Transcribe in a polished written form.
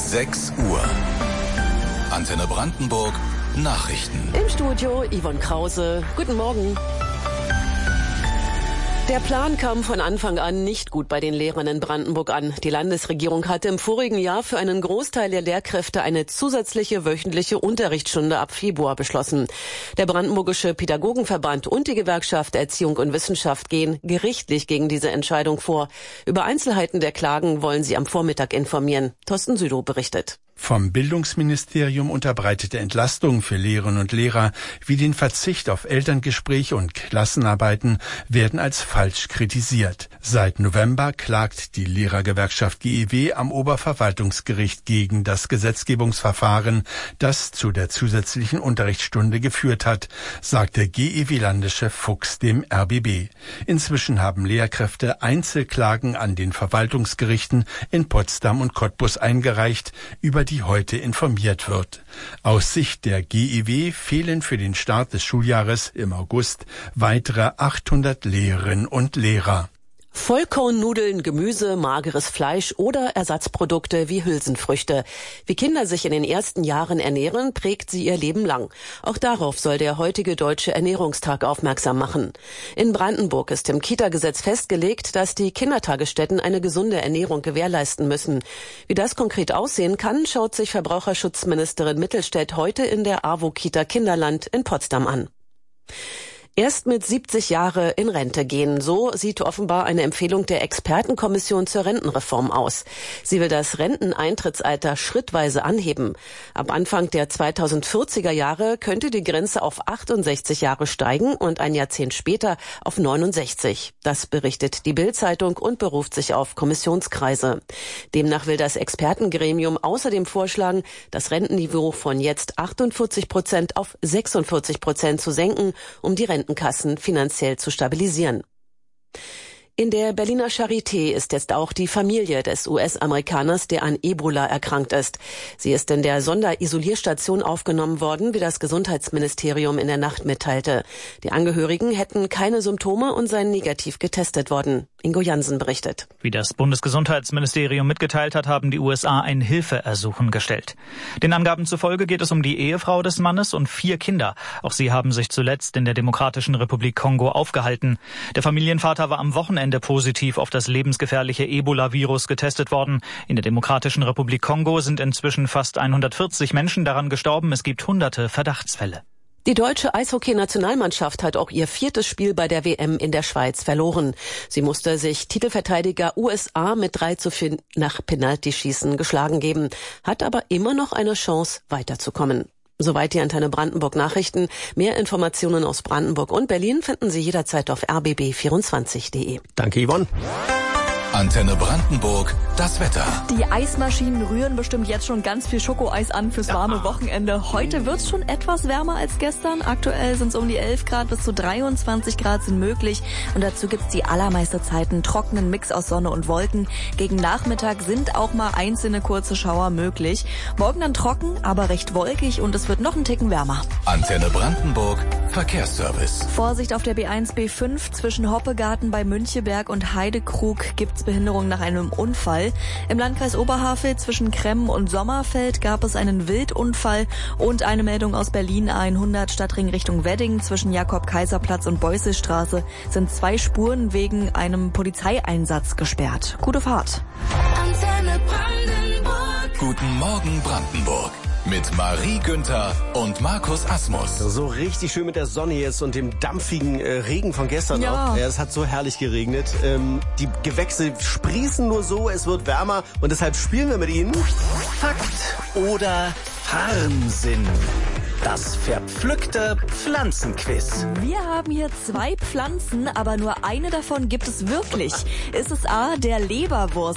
6 Uhr. Antenne Brandenburg, Nachrichten. Im Studio Yvonne Krause. Guten Morgen. Der Plan kam von Anfang an nicht gut bei den Lehrern in Brandenburg an. Die Landesregierung hatte im vorigen Jahr für einen Großteil der Lehrkräfte eine zusätzliche wöchentliche Unterrichtsstunde ab Februar beschlossen. Der Brandenburgische Pädagogenverband und die Gewerkschaft Erziehung und Wissenschaft gehen gerichtlich gegen diese Entscheidung vor. Über Einzelheiten der Klagen wollen sie am Vormittag informieren. Thorsten Südow berichtet. Vom Bildungsministerium unterbreitete Entlastungen für Lehrerinnen und Lehrer wie den Verzicht auf Elterngespräche und Klassenarbeiten werden als falsch kritisiert. Seit November klagt die Lehrergewerkschaft GEW am Oberverwaltungsgericht gegen das Gesetzgebungsverfahren, das zu der zusätzlichen Unterrichtsstunde geführt hat, sagte GEW-Landeschef Fuchs dem RBB. Inzwischen haben Lehrkräfte Einzelklagen an den Verwaltungsgerichten in Potsdam und Cottbus eingereicht, über die heute informiert wird. Aus Sicht der GEW fehlen für den Start des Schuljahres im August weitere 800 Lehrerinnen und Lehrer. Vollkornnudeln, Gemüse, mageres Fleisch oder Ersatzprodukte wie Hülsenfrüchte. Wie Kinder sich in den ersten Jahren ernähren, prägt sie ihr Leben lang. Auch darauf soll der heutige Deutsche Ernährungstag aufmerksam machen. In Brandenburg ist im Kita-Gesetz festgelegt, dass die Kindertagesstätten eine gesunde Ernährung gewährleisten müssen. Wie das konkret aussehen kann, schaut sich Verbraucherschutzministerin Mittelstädt heute in der AWO-Kita Kinderland in Potsdam an. Erst mit 70 Jahre in Rente gehen. So sieht offenbar eine Empfehlung der Expertenkommission zur Rentenreform aus. Sie will das Renteneintrittsalter schrittweise anheben. Ab Anfang der 2040er Jahre könnte die Grenze auf 68 Jahre steigen und ein Jahrzehnt später auf 69. Das berichtet die Bild-Zeitung und beruft sich auf Kommissionskreise. Demnach will das Expertengremium außerdem vorschlagen, das Rentenniveau von jetzt 48% auf 46% zu senken, um die Rentenkassen finanziell zu stabilisieren. In der Berliner Charité ist jetzt auch die Familie des US-Amerikaners, der an Ebola erkrankt ist. Sie ist in der Sonderisolierstation aufgenommen worden, wie das Gesundheitsministerium in der Nacht mitteilte. Die Angehörigen hätten keine Symptome und seien negativ getestet worden. Ingo Jansen berichtet. Wie das Bundesgesundheitsministerium mitgeteilt hat, haben die USA ein Hilfeersuchen gestellt. Den Angaben zufolge geht es um die Ehefrau des Mannes und 4 Kinder. Auch sie haben sich zuletzt in der Demokratischen Republik Kongo aufgehalten. Der Familienvater war am Wochenende positiv auf das lebensgefährliche Ebola-Virus getestet worden. In der Demokratischen Republik Kongo sind inzwischen fast 140 Menschen daran gestorben. Es gibt hunderte Verdachtsfälle. Die deutsche Eishockey-Nationalmannschaft hat auch ihr 4. Spiel bei der WM in der Schweiz verloren. Sie musste sich Titelverteidiger USA mit 3:4 nach Penaltyschießen geschlagen geben, hat aber immer noch eine Chance, weiterzukommen. Soweit die Antenne Brandenburg Nachrichten. Mehr Informationen aus Brandenburg und Berlin finden Sie jederzeit auf rbb24.de. Danke, Yvonne. Antenne Brandenburg, das Wetter. Die Eismaschinen rühren bestimmt jetzt schon ganz viel Schokoeis an fürs warme Wochenende. Heute wird's schon etwas wärmer als gestern. Aktuell sind es um die 11 Grad, bis zu 23 Grad sind möglich. Und dazu gibt's die allermeiste Zeit einen trockenen Mix aus Sonne und Wolken. Gegen Nachmittag sind auch mal einzelne kurze Schauer möglich. Morgen dann trocken, aber recht wolkig und es wird noch einen Ticken wärmer. Antenne Brandenburg, Verkehrsservice. Vorsicht auf der B1, B5 zwischen Hoppegarten bei Müncheberg und Heidekrug gibt's Behinderung nach einem Unfall. Im Landkreis Oberhavel zwischen Kremmen und Sommerfeld gab es einen Wildunfall und eine Meldung aus Berlin A100 Stadtring Richtung Wedding zwischen Jakob-Kaiser-Platz und Beuselstraße sind 2 Spuren wegen einem Polizeieinsatz gesperrt. Gute Fahrt. Antenne Brandenburg. Guten Morgen Brandenburg. Mit Marie Günther und Markus Asmus. So richtig schön mit der Sonne jetzt und dem dampfigen Regen von gestern noch. Ja, es hat so herrlich geregnet. Die Gewächse sprießen nur so, es wird wärmer und deshalb spielen wir mit ihnen. Fakt oder Farmsinn? Das verpflückte Pflanzenquiz. Wir haben hier 2 Pflanzen, aber nur eine davon gibt es wirklich. Ist es A, der Leberwurst?